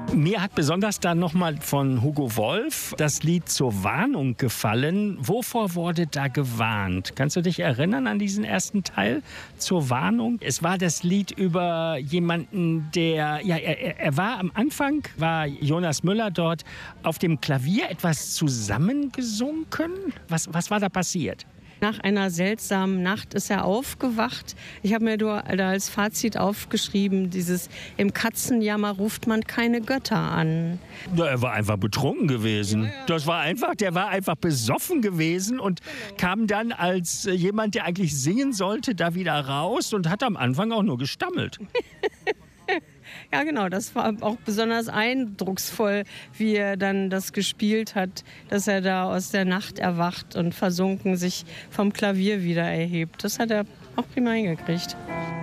Mir hat besonders dann nochmal von Hugo Wolf das Lied Zur Warnung gefallen. Wovor wurde da gewarnt? Kannst du dich erinnern an diesen ersten Teil, Zur Warnung? Es war das Lied über jemanden, er war am Anfang, war Jonas Müller dort auf dem Klavier etwas zusammengesunken. Was war da passiert? Nach einer seltsamen Nacht ist er aufgewacht. Ich habe mir da als Fazit aufgeschrieben, im Katzenjammer ruft man keine Götter an. Ja, er war einfach betrunken gewesen. Der war einfach besoffen gewesen und kam dann als jemand, der eigentlich singen sollte, da wieder raus und hat am Anfang auch nur gestammelt. Ja, genau, das war auch besonders eindrucksvoll, wie er dann das gespielt hat, dass er da aus der Nacht erwacht und versunken sich vom Klavier wieder erhebt. Das hat er auch prima hingekriegt.